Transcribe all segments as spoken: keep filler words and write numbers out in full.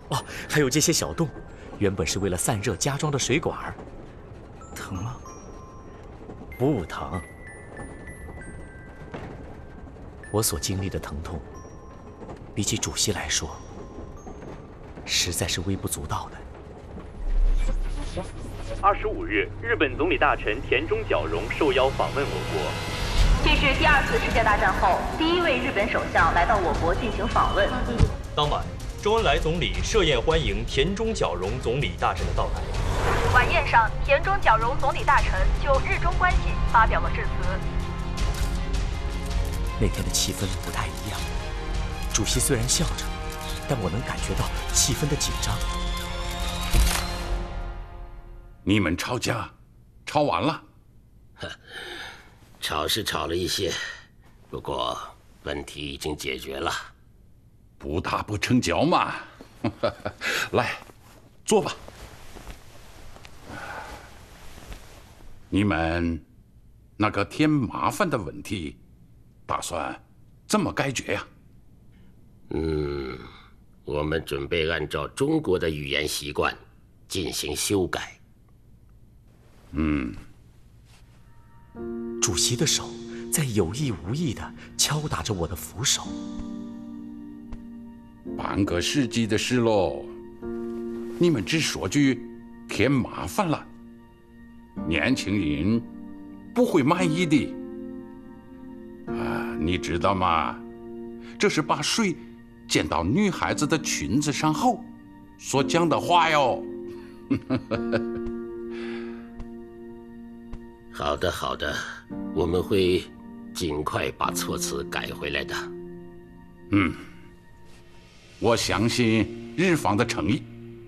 哦，还有这些小洞，原本是为了散热加装的水管。 疼吗？ 不疼。我所经历的疼痛，比起主席来说，实在是微不足道的。 二十五日，日本总理大臣田中角荣受邀访问我国。 这是第二次世界大战后第一位日本首相来到我国进行访问。 当晚，周恩来总理设宴欢迎田中角荣总理大臣的到来。 晚宴上，田中角荣总理大臣就日中关系发表了致辞。 那天的气氛不太一样，主席虽然笑着，但我能感觉到气氛的紧张。 你们吵架，吵完了？ 吵是吵了一些，不过问题已经解决了。 不打不成交嘛。来，坐吧。你们那个添麻烦的问题，打算怎么解决呀？ 嗯，我们准备按照中国的语言习惯进行修改。 嗯。 主席的手在有意无意地敲打着我的扶手。 半个世纪的事喽，你们只说句添麻烦了，年轻人不会满意的。啊，你知道吗？这是把水溅到女孩子的裙子上后所讲的话哟。 好的，好的，我们会尽快把措辞改回来的。 嗯，我相信日方的诚意。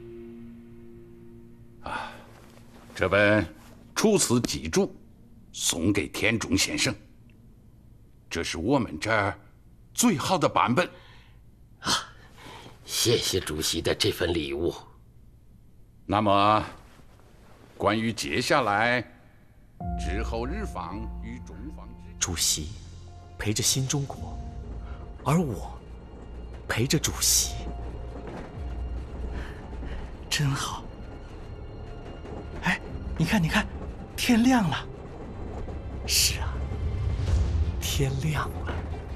啊，这本《楚辞集注》送给田中先生，这是我们这儿最好的版本。 啊，谢谢主席的这份礼物。 那么，关于接下来之后日方与中方之主席陪着新中国，而我陪着主席， 真好。哎，你看，你看，天亮了。 是啊，天亮了。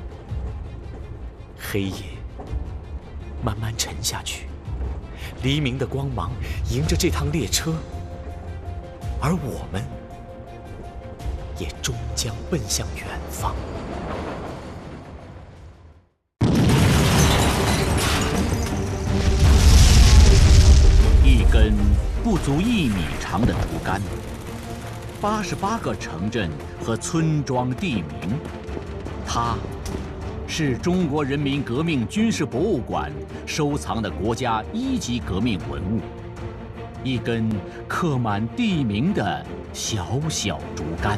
黑夜慢慢沉下去，黎明的光芒迎着这趟列车，而我们也终将奔向远方。 一根不足一米长的竹竿，八十八个城镇和村庄地名，它是中国人民革命军事博物馆收藏的国家一级革命文物，一根刻满地名的小小竹竿。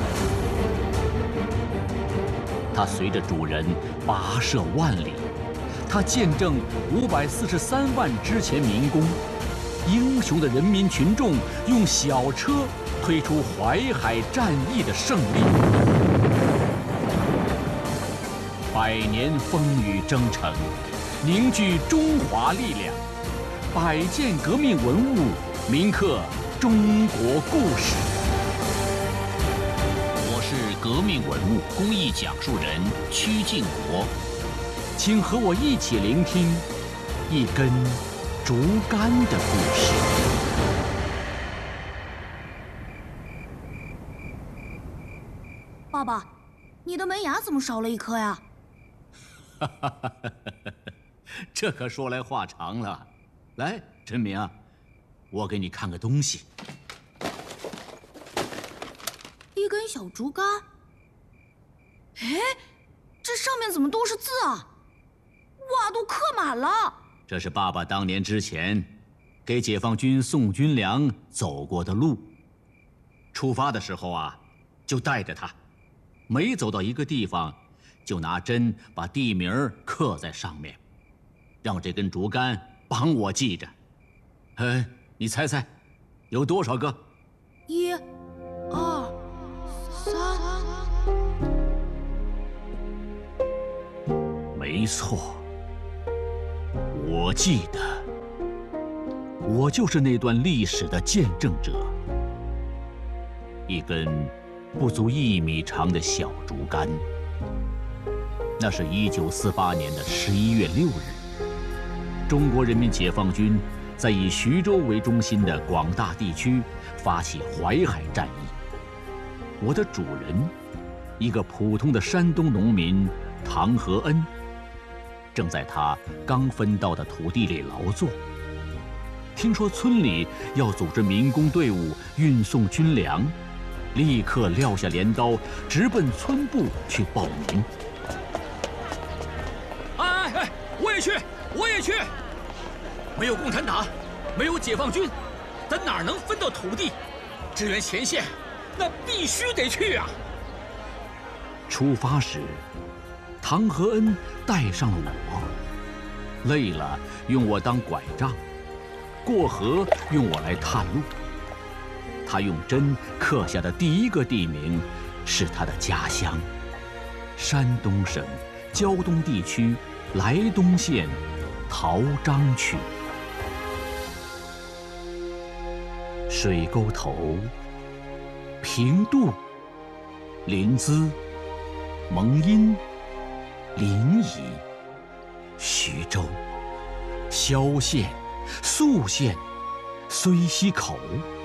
它随着主人跋涉万里，它见证五百四十三万之前民工，英雄的人民群众用小车推出淮海战役的胜利。百年风雨征程，凝聚中华力量，百件革命文物铭刻中国故事。我是革命文物公益讲述人曲靖国，请和我一起聆听一根竹竿的故事。 爸爸，你的门牙怎么少了一颗呀？ 哈哈哈哈哈！这可说来话长了。来，陈明啊，我给你看个东西。 一根小竹竿。哎，这上面怎么都是字啊？哇，都刻满了。 这是爸爸当年之前给解放军送军粮走过的路。出发的时候啊，就带着它，每走到一个地方，就拿针把地名刻在上面，让这根竹竿帮我记着。哎，你猜猜，有多少个？ 一、二、三。 没错，我记得我就是那段历史的见证者。一根不足一米长的小竹竿。那是一九四八年的十一月六日，中国人民解放军在以徐州为中心的广大地区发起淮海战役。我的主人，一个普通的山东农民唐和恩，正在他刚分到的土地里劳作。听说村里要组织民工队伍运送军粮，立刻撂下镰刀，直奔村部去报名。 哎哎，我也去，我也去！没有共产党，没有解放军，咱哪能分到土地？支援前线，那必须得去啊！ 出发时，唐和恩带上了我，累了用我当拐杖，过河用我来探路。他用针刻下的第一个地名是他的家乡——山东省胶东地区莱东县陶章区。水沟头、平度、临淄、蒙阴、临沂、徐州、萧县、宿县、睢溪口。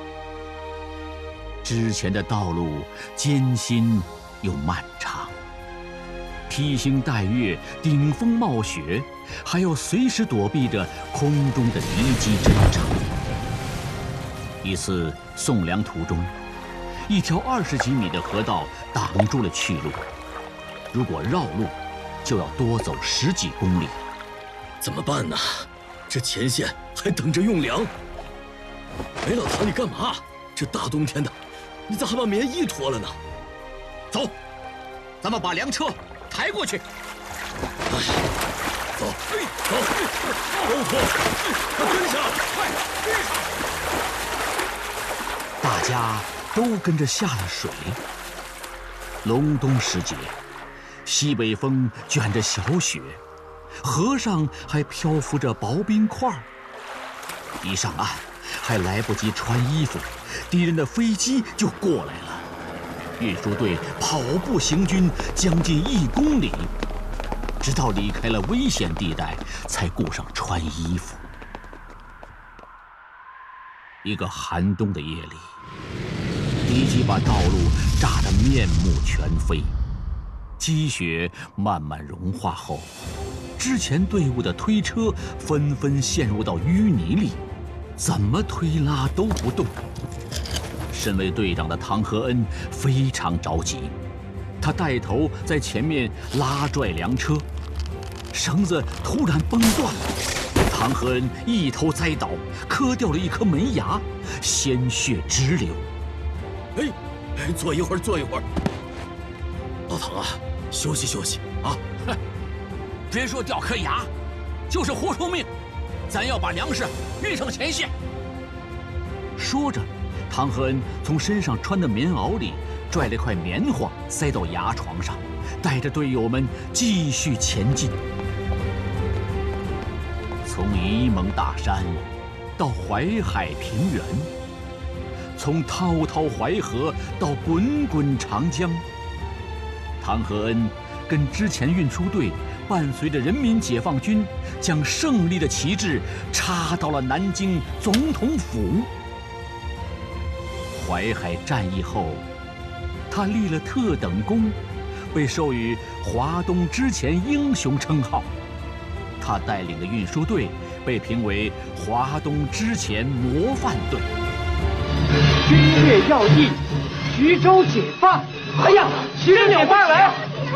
之前的道路艰辛又漫长，披星戴月，顶风冒雪，还要随时躲避着空中的敌机侦察。一次送粮途中，一条二十几米的河道挡住了去路，如果绕路，就要多走十几公里。 怎么办呢？这前线还等着用粮。哎，老唐，你干嘛？这大冬天的，你咋还把棉衣脱了呢？ 走，咱们把粮车抬过去。 哎，走，走，都脱，快跟上，快跟上！ 大家都跟着下了水。隆冬时节，西北风卷着小雪，河上还漂浮着薄冰块。一上岸，还来不及穿衣服，敌人的飞机就过来了。运输队跑步行军将近一公里，直到离开了危险地带，才顾上穿衣服。一个寒冬的夜里，敌机把道路炸得面目全非。积雪慢慢融化后，之前队伍的推车纷纷陷入到淤泥里，怎么推拉都不动。身为队长的唐和恩非常着急，他带头在前面拉拽粮车，绳子突然崩断了，唐和恩一头栽倒，磕掉了一颗门牙，鲜血直流。 哎，哎，坐一会儿，坐一会儿。老唐啊，休息休息啊！ 别说掉颗牙，就是活出命，咱要把粮食运上前线。 说着，唐和恩从身上穿的棉袄里拽了块棉花塞到牙床上，带着队友们继续前进。从沂蒙大山到淮海平原，从滔滔淮河到滚滚长江，唐和恩跟之前运输队伴随着人民解放军，将胜利的旗帜插到了南京总统府。淮海战役后，他立了特等功，被授予华东之前英雄称号。他带领的运输队被评为华东之前模范队。 军略要义，徐州解放！哎呀，新年快乐！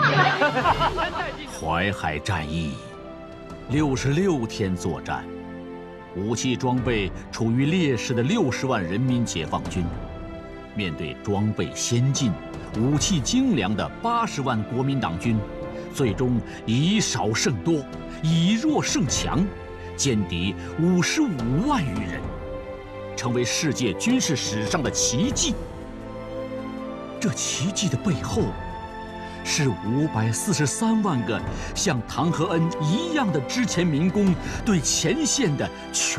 淮海战役，六十六天作战，武器装备处于劣势的六十万人民解放军，面对装备先进、武器精良的八十万国民党军，最终以少胜多，以弱胜强，歼敌五十五万余人，成为世界军事史上的奇迹。这奇迹的背后，是五百四十三万个像唐和恩一样的之前民工对前线的全